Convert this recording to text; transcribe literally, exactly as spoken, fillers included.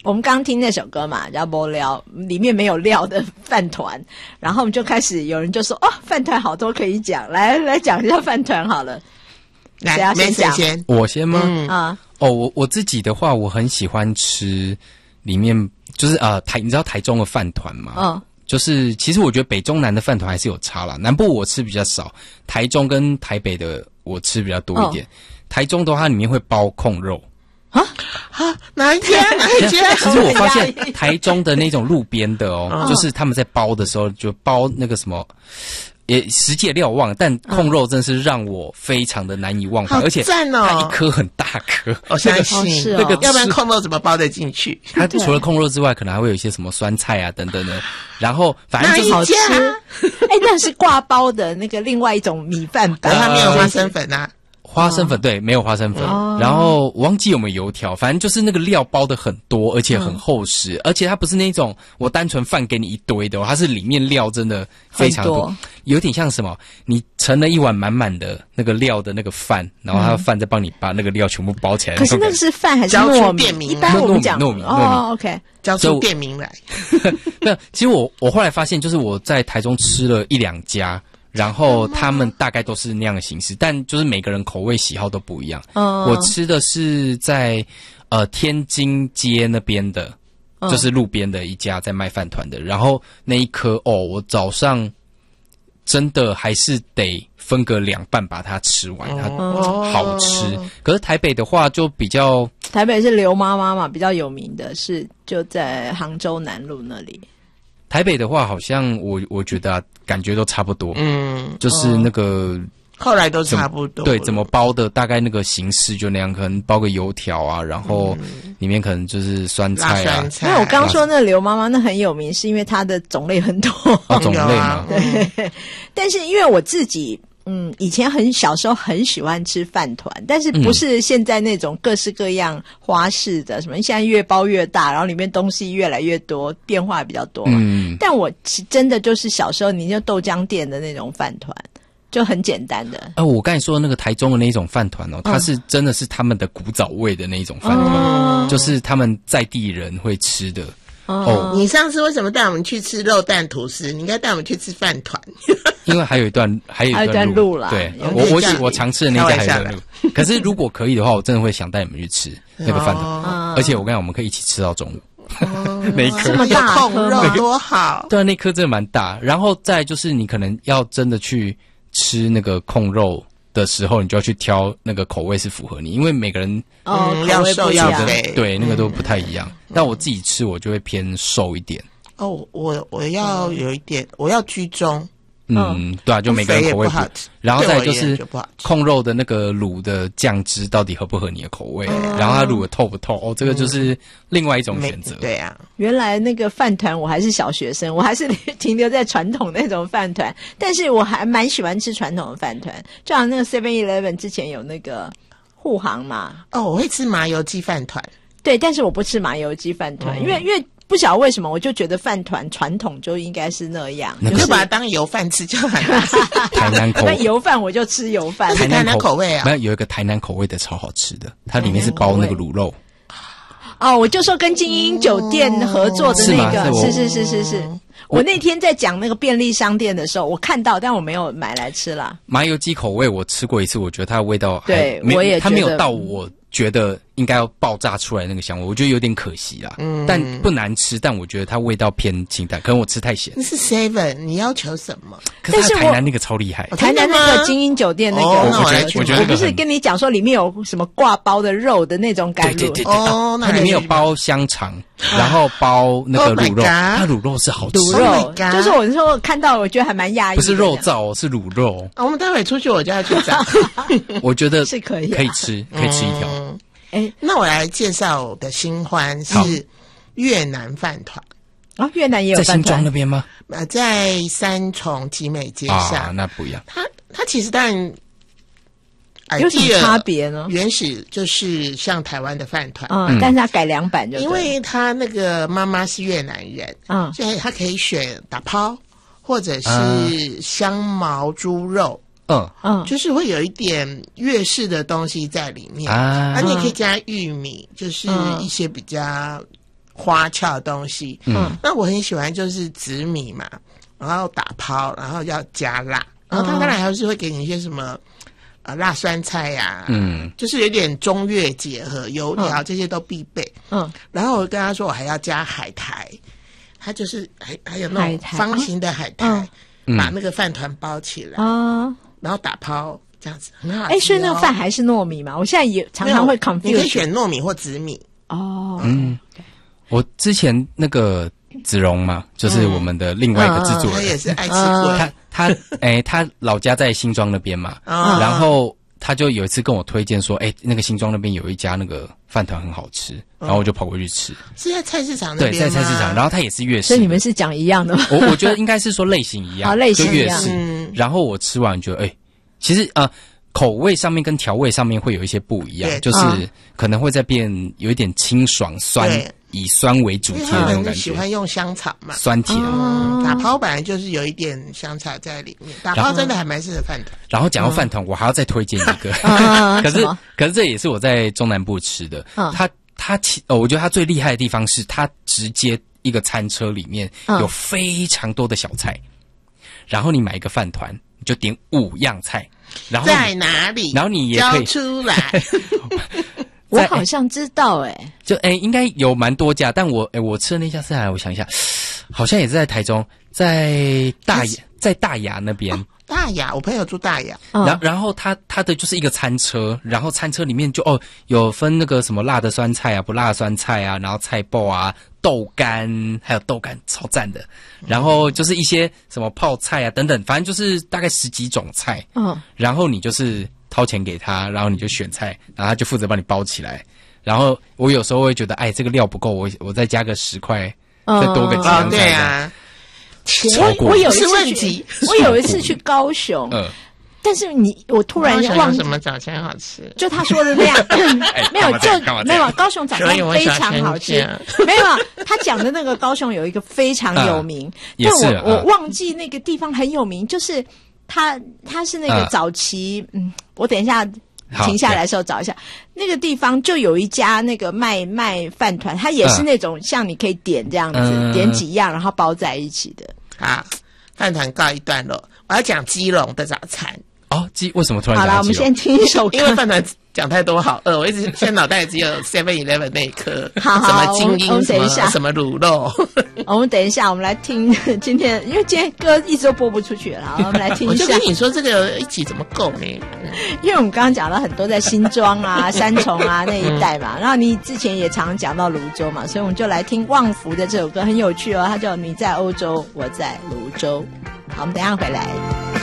我们刚听那首歌嘛，叫无聊，里面没有料的饭团，然后我们就开始有人就说哦，饭团好多可以讲，来来讲一下饭团好了。 来， 谁要先讲？ 先我先吗？ 嗯啊， 哦，我我自己的话，我很喜欢吃里面就是呃台，你知道台中的饭团吗？ 嗯， 就是其实我觉得北中南的饭团还是有差啦，南部我吃比较少，台中跟台北的我吃比较多一点。哦、台中的话，它里面会包控肉。 啊啊！哪一天？哪一天？ 其实我发现台中的那种路边的哦，嗯、就是他们在包的时候就包那个什么，也实际的料忘了，但控肉真是让我非常的难以忘怀， 嗯、 而且它一颗很大颗， 我相信那个， 要不然控肉怎么包得进去？ 它除了控肉之外，可能还会有一些什么酸菜啊等等的，然后反正就是好吃。哎，那是挂包的那个另外一种米饭版， 它没有花生粉啊。 花生粉、哦、对，没有花生粉、哦、然后我忘记有没有油条，反正就是那个料包的很多，而且很厚实、嗯、而且它不是那种我单纯饭给你一堆的、哦、它是里面料真的非常多，有点像什么你盛了一碗满满的那个料的那个饭，然后它的饭再帮你把那个料全部包起来、嗯、 可是那是饭还是糯米？一般我们讲糯米哦 OK 交出店名来没有，其实我我后来发现就是我在台中吃了一两家，然后他们大概都是那样的形式，但就是每个人口味喜好都不一样。嗯，我吃的是在呃天津街那边的，嗯、就是路边的一家在卖饭团的。然后那一颗哦，我早上真的还是得分个两半把它吃完，它好吃。哦、可是台北的话就比较， 台北是刘妈妈嘛，比较有名的是就在杭州南路那里。 台北的话，好像我我觉得、啊、感觉都差不多，嗯，就是那个、哦、 后来都差不多， 对，怎么包的，大概那个形式就那样，可能包个油条啊，然后里面可能就是酸菜啊。 酸菜因为我刚说那刘妈妈那很有名，是因为它的种类很多， 哦、种类嘛， 对。但是因为我自己。嗯，以前很小时候很喜欢吃饭团，但是不是现在那种各式各样花式的，什么现在越包越大，然后里面东西越来越多，变化比较多嘛。嗯，但我真的就是小时候你就豆浆店的那种饭团，就很简单的。 呃，我刚才说的那个台中的那种饭团哦，它是真的是他们的古早味的那种饭团，嗯、就是他们在地人会吃的。 哦，你上次为什么带我们去吃肉蛋吐司？你应该带我们去吃饭团。 因为还有一段，还有一段路, 路啦。 对，我我我常吃的那家还有一段路。可是如果可以的话，我真的会想带你们去吃那个饭团，哦、而且我跟你讲，我们可以一起吃到中午。哦、那一颗这么大控肉多好。 对啊，那颗真的蛮大。然后再就是你可能要真的去吃那个控肉的时候，你就要去挑那个口味是符合你，因为每个人哦、嗯、 要瘦要肥， 对，那个都不太一样。嗯、但我自己吃，我就会偏瘦一点。 哦，我我要有一点，我要居中。 嗯，对啊，就每个人口味不，然后再就是控肉的那个卤的酱汁到底合不合你的口味，嗯、然后它卤的透不透，哦，这个就是另外一种选择。 对啊， 原来那个饭团我还是小学生，我还是停留在传统那种饭团，但是我还蛮喜欢吃传统的饭团，就像那个 seven eleven 之前有那个护航嘛。 哦，我会吃麻油鸡饭团， 对，但是我不吃麻油鸡饭团，嗯、因为因为。不晓得为什么，我就觉得饭团传统就应该是那样， 你就把它当油饭吃就好了。 台南口味， 那油饭我就吃油饭。 台南口味啊， 没有有一个台南口味的超好吃的，它里面是包那个卤肉。 哦，我就说跟精英酒店合作的那个，是是是是是。我那天在讲那个便利商店的时候，我看到，但我没有买来吃啦。 麻油鸡口味我吃过一次，我觉得它的味道还对，我也觉得它没有到我觉得应该要爆炸出来那个香味，我觉得有点可惜啦。嗯，但不难吃，但我觉得它味道偏清淡，可能我吃太咸。 那是 seven， 你要求什么？ 可是台南那个超厉害， 台南那个精英酒店那个， 哦、我觉得我觉得我不是跟你讲说里面有什么挂包的肉的那种感觉， 对对对对，哦，它里面有包香肠，然后包那个卤肉，它卤肉是好吃， 卤肉、oh、就是我说我看到我觉得还蛮讶异， 不是肉燥，是卤肉。 啊，我们待会出去我就要去找， 我觉得是可以、啊、 可以吃，可以吃一条。嗯哎，那我来介绍我的新欢是越南饭团啊，越南也有饭团， 在新庄那边吗？ 呃，在三重集美街上， 啊，那不一样。 它它其实当然有什么差别呢？ 原始就是像台湾的饭团， 嗯，但是它改良版就对， 因为它那个妈妈是越南人，嗯，所以它可以选打抛或者是香茅猪肉。嗯嗯，就是会有一点粤式的东西在里面啊，而你也可以加玉米，就是一些比较花俏的东西。嗯，那我很喜欢就是紫米嘛，然后打抛，然后要加辣，然后他当然还是会给你一些什么呃辣酸菜呀、啊，嗯，就是有点中越结合，油条、嗯、这些都必备。嗯，然后我跟他说我还要加海苔，他就是还还有那种方形的海苔，海嗯、把那个饭团包起来，嗯，然后打抛。这样子很好吃、哦。哎， 所以那个饭还是糯米嘛？我现在也常常会 confuse。 你可以选糯米或紫米哦。 嗯，我之前那个子荣嘛，就是我们的另外一个制作人，嗯、 他也是爱吃贵。 他他哎，他老家在新庄那边嘛，嗯、然后他就有一次跟我推荐说，哎，那个新庄那边有一家那个饭团很好吃，然后我就跑过去吃。 是在菜市场那边吗？ 对，在菜市场，然后他也是粤式。 所以你们是讲一样的吗？ 我我觉得应该是说类型一样， 哦、类型一样，就粤式。嗯、然后我吃完觉得，哎。其实呃，口味上面跟调味上面会有一些不一样，就是可能会在变有一点清爽酸，以酸为主题的那种感觉。 喜欢用香草嘛， 酸甜。 嗯，打抛本来就是有一点香草在里面，打抛真的还蛮适合饭团。 然后讲到饭团，我还要再推荐一个，可是可是这也是我在中南部吃的。它它其呃，我觉得它最厉害的地方是它直接一个餐车里面有非常多的小菜，然后你买一个饭团。就点五样菜，然后在哪里？ 然后你也可以交出来。 我好像知道哎、欸， 就哎、欸，应该有蛮多家，但我哎、欸，我吃的那家是哪？我想一下，好像也是在台中，在大雅，在大雅那边。 哦、大雅，我朋友住大雅。 然后，然后他他的就是一个餐车，然后餐车里面就哦有分那个什么辣的酸菜啊，不辣的酸菜啊，然后菜爆啊。豆干还有豆干超赞的，然后就是一些什么泡菜啊等等，反正就是大概十几种菜。嗯，然后你就是掏钱给他，然后你就选菜，然后他就负责帮你包起来。然后我有时候会觉得，哎，这个料不够，我我再加个十块，再多个几样菜。 对啊， 我我有一次问题， 我有一次去高雄。嗯。但是你，我突然忘什么早餐好吃？ 就他说的那样，没有，就没有。高雄早餐非常好吃，没有。他讲的那个高雄有一个非常有名，但我我忘记那个地方很有名，就是他他是那个早期，嗯，我等一下停下来的时候找一下，那个地方就有一家那个卖卖饭团，它也是那种像你可以点这样子，点几样然后包在一起的。 好，饭团告一段落，我要讲基隆的早餐。 哦，鸡为什么突然好了？我们先听一首歌， 因为饭团讲太多好饿，我一直现在脑袋只有 seven eleven 那一颗， 好好什么精英，什么什么卤肉。 我们等一下，我们来听今天，因为今天歌一直都播不出去了，我们来听一下。 我就跟你说，这个一集怎么够呢？ 因为我们刚刚讲到很多在新庄啊、三重啊那一带嘛，然后你之前也常讲到泸州嘛，所以我们就来听旺福的这首歌，很有趣哦，它叫《你在欧洲，我在泸州》。好，我们等一下回来。